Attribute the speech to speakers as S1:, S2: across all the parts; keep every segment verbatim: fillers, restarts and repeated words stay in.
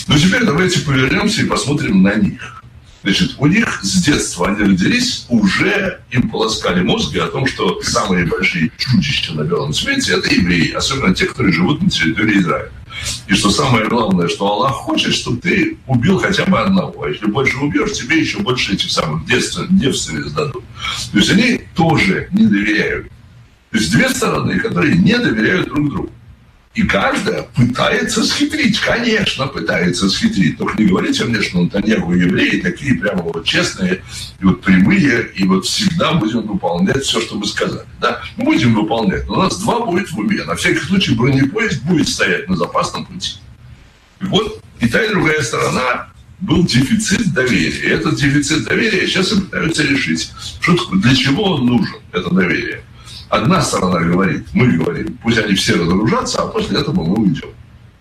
S1: Но теперь давайте повернемся и посмотрим на них. Значит, у них с детства они родились, уже им полоскали мозги о том, что самые большие чудища на белом свете – это евреи, особенно те, которые живут на территории Израиля. И что самое главное, что Аллах хочет, чтобы ты убил хотя бы одного. А если больше убьешь, тебе еще больше этих самых девственниц дадут. То есть они тоже не доверяют. То есть две стороны, которые не доверяют друг другу. И каждая пытается схитрить. Конечно, пытается схитрить. Только не говорите мне, что Нетаньяху и евреи такие прямо вот честные, и вот прямые, и вот всегда будем выполнять все, что мы сказали. Да? Мы будем выполнять, но у нас два будет в уме. На всякий случай бронепоезд будет стоять на запасном пути. И вот и та, и другая сторона был дефицит доверия. И этот дефицит доверия сейчас и пытаются решить. Что, для чего он нужен, это доверие? Одна сторона говорит, мы говорим, пусть они все разоружатся, а после этого мы уйдем.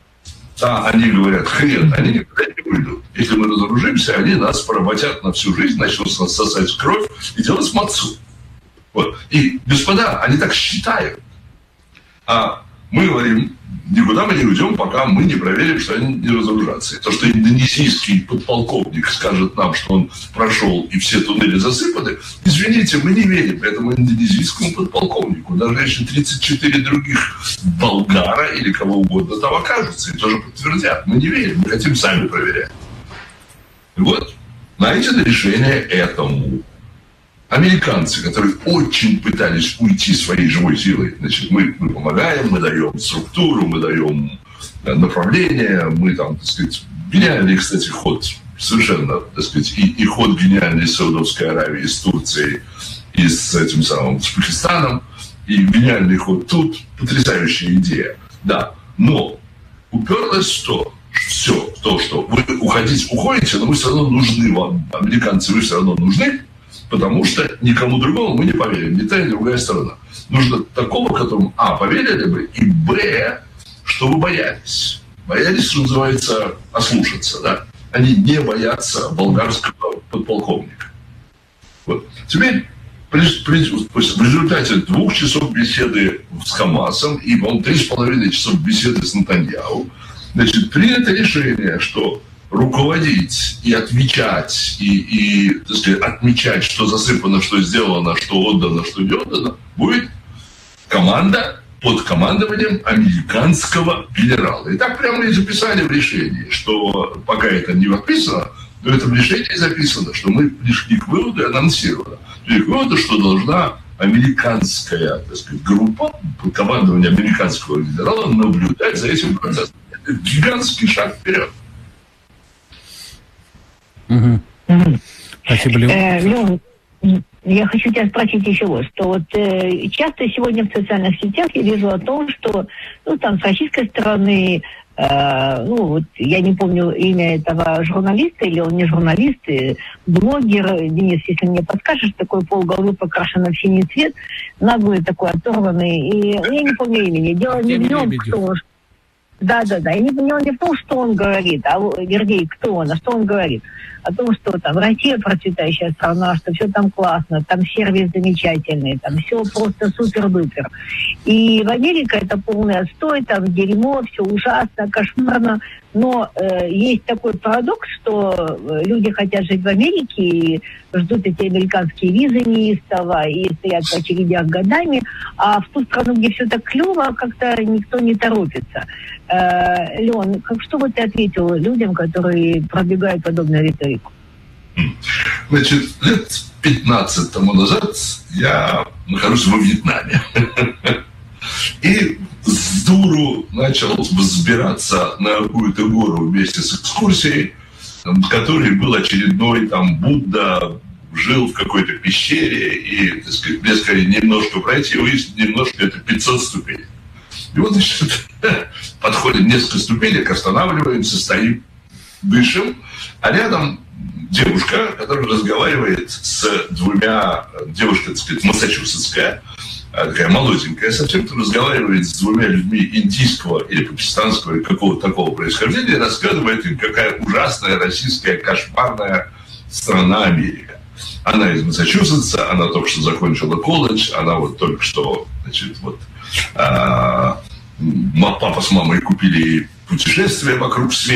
S1: А они говорят, хрен, они никогда не уйдут. Если мы разоружимся, они нас поработят на всю жизнь, начнут сосать кровь и делать мацу. Вот. И, господа, они так считают. А мы говорим, никуда мы не уйдем, пока мы не проверим, что они не разоружатся. И то, что индонезийский подполковник скажет нам, что он прошел и все туннели засыпаны, извините, мы не верим этому индонезийскому подполковнику. Даже если тридцать четыре других болгара или кого угодно там окажутся и тоже подтвердят. Мы не верим, мы хотим сами проверять. И вот найдено решение этому. Американцы, которые очень пытались уйти своей живой силой, значит, мы, мы помогаем, мы даем структуру, мы даем направление, мы там, так сказать, гениальный, кстати, ход, совершенно, так сказать, и, и ход гениальный с Саудовской Аравией, с Турцией, и с этим самым, с Пакистаном, и гениальный ход тут, потрясающая идея, да, но уперлось в то, все, то, что вы уходите, уходите, но вы все равно нужны вам, американцы, вы все равно нужны, потому что никому другому мы не поверим, ни та, ни другая сторона. Нужно такого, которому, а, поверили бы, и, б, что вы боялись. Боялись, что называется, ослушаться, да? Они не боятся болгарского подполковника. Вот. Теперь, при, при, в результате двух часов беседы с Хамасом и, по-моему, три с половиной часов беседы с Нетаньяху, значит, принято решение, что руководить и отвечать, и, и так сказать, отмечать, что засыпано, что сделано, что отдано, что не отдано, будет команда под командованием американского генерала. И так прямо и записали в решении, что пока это не подписано, но это в решении записано, что мы пришли к выводу и анонсировано. Пришли к выводу, что должна американская, так сказать, группа под командованием американского генерала наблюдать за этим процессом. Это гигантский шаг вперед.
S2: Угу. Угу. Спасибо, Леон.
S3: Э, Леон, я хочу тебя спросить еще вот, что вот э, часто сегодня в социальных сетях я вижу о том, что ну там с российской стороны, э, ну вот я не помню имя этого журналиста, или он не журналист, и блогер, Денис, если мне подскажешь, такой полголовы покрашен в синий цвет, наглый такой оторванный, и я не помню имени. Дело не в нем, кто... Да, да, да. И не, не в том, что он говорит, а вернее, кто он, а что он говорит. О том, что там Россия процветающая страна, что все там классно, там сервис замечательный, там все просто супер-дупер. И в Америке это полный отстой, там дерьмо, все ужасно, кошмарно. Но э, есть такой парадокс, что люди хотят жить в Америке и ждут эти американские визы неистово и стоят в очередях годами, а в ту страну, где все так клево, как-то никто не торопится. Э, Леон, как, что бы ты ответил людям, которые пробегают подобную риторику?
S1: Значит, лет пятнадцать тому назад я нахожусь во Вьетнаме. И с дуру начал взбираться на какую-то гору вместе с экскурсией, в которой был очередной там Будда, жил в какой-то пещере, и, так сказать, мне скорее немножко пройти, выяснить немножко, это пятьсот ступеней. И вот, значит, подходим несколько ступенек, останавливаемся, стоим, дышим, а рядом девушка, которая разговаривает с двумя, девушка, так сказать, массачусетская, такая молоденькая совсем, кто разговаривает с двумя людьми индийского или пакистанского или какого-то такого происхождения, и рассказывает им, какая ужасная российская кошмарная страна Америка. Она из Массачусетса, она только что закончила колледж, она вот только что, значит, вот а, папа с мамой купили путешествие вокруг света.